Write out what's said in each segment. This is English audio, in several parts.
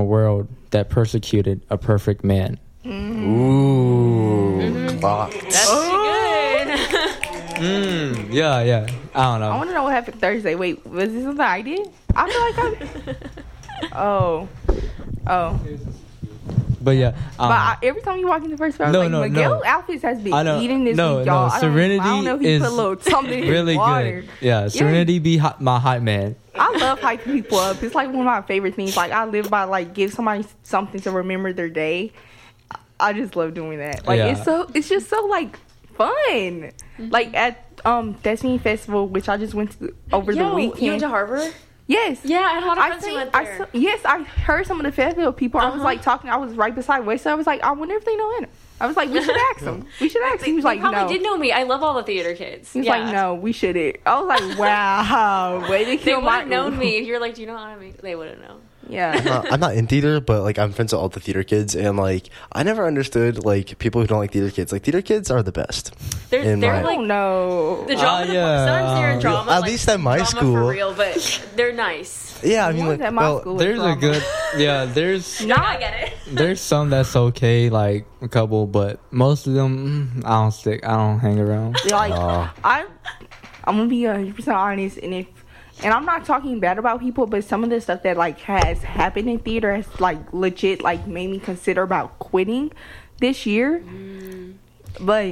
world that persecuted a perfect man. Ooh, clock. That's good. Yeah. I don't know. I want to know what happened Thursday. Wait, was this something I did? I feel like Oh. But yeah. Every time you walk in the first row, Miguel's outfits has been eating this week, y'all. Serenity I don't know if he put a little something really in water. good. Yeah, Serenity be my hype man. I love hyping people up. It's like one of my favorite things. Like, I live by, like, give somebody something to remember their day. I just love doing that. Like, it's just so, like, fun. Mm-hmm. Like, at Destiny Festival, which I just went to over the weekend. You went to Harvard? Yes. Yeah, I had a lot of friends who went there. Yes, I heard some of the festival people. I was, like, talking. I was right beside Wesley. I was like, I wonder if they know Anna. I was like, we should ask them. We should ask him. He was like, no. They probably did know me. I love all the theater kids. He was like, no, we shouldn't. I was like, wow. Way to kill my... They would have known me. If you're like, do you know how to make... They would have known. Yeah. I'm not in theater, but, like, I'm friends with all the theater kids, and, like, I never understood, like, people who don't like theater kids. Like, theater kids are the best. They're like, no. The drama, sometimes they're in drama. At least at my school. For real, but they're nice. Yeah, I mean, like, there's a good, there's, I get it. There's some that's okay, like a couple, but most of them, I don't hang around. Like, I'm gonna be 100% honest, and I'm not talking bad about people, but some of the stuff that, like, has happened in theater has, like, legit, like, made me consider about quitting this year. But,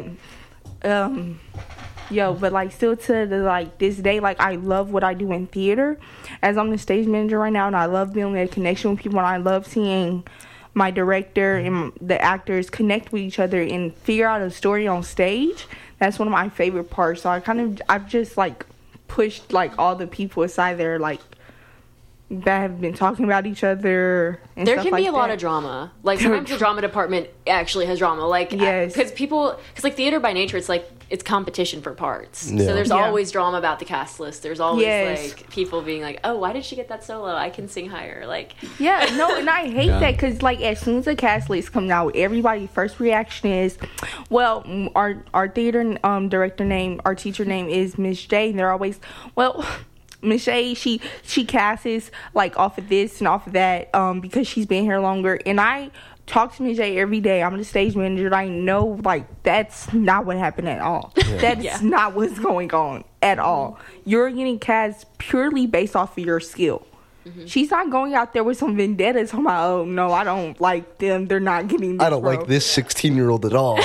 but, like, still to the, like, this day, like, I love what I do in theater, as I'm the stage manager right now, and I love building a connection with people, and I love seeing my director and the actors connect with each other and figure out a story on stage. That's one of my favorite parts. So I've just, like, pushed, like, all the people aside there, like, that have been talking about each other and there stuff can like be a that. lot of drama. Like, sometimes the drama department actually has drama. Like, yes. Because like, theater by nature, it's like, it's competition for parts. So there's always drama about the cast list. There's always, like, people being like, oh, why did she get that solo? I can sing higher. Like, yeah, no, and I hate that, because, like, as soon as the cast list comes out, everybody's first reaction is, well, our theater director name, our teacher name is Miss J, and they're always, well, Miss J, she casts, like, off of this and off of that, because she's been here longer, and I talk to Miss J every day. I'm the stage manager. I know, like, that's not what happened at all. That's not what's going on at all. You're getting cast purely based off of your skill. She's not going out there with some vendettas talking about, oh, no, I don't like them. They're not getting this I don't like this 16-year-old at all.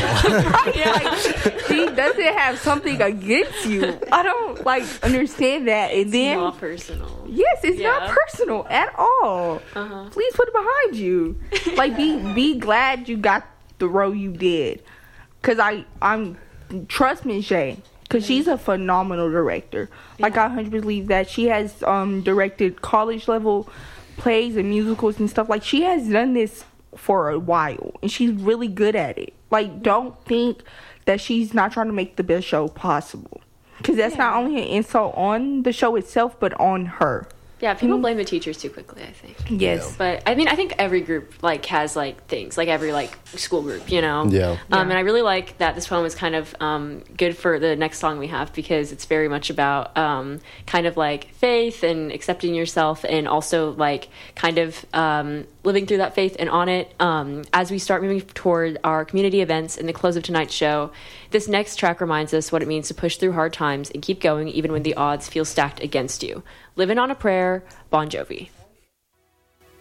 She doesn't have something against you. I don't, like, understand that. And it's then, not personal. Yes, it's not personal at all. Please put it behind you. Like, be glad you got the role you did. Because I'm trust Miss J. Because she's a phenomenal director. Like, I 100% believe that. She has directed college-level plays and musicals and stuff. Like, she has done this for a while. And she's really good at it. Like, don't think that she's not trying to make the best show possible. Because that's not only an insult on the show itself, but on her. Yeah, people blame the teachers too quickly, I think. Yes. But, I mean, I think every group, like, has, like, things. Like, every, like, school group, you know? Yeah. And I really like that this poem is kind of good for the next song we have, because it's very much about kind of, like, faith and accepting yourself, and also, like, kind of living through that faith and on it. As we start moving toward our community events and the close of tonight's show, this next track reminds us what it means to push through hard times and keep going even when the odds feel stacked against you. Living on a Prayer, Bon Jovi.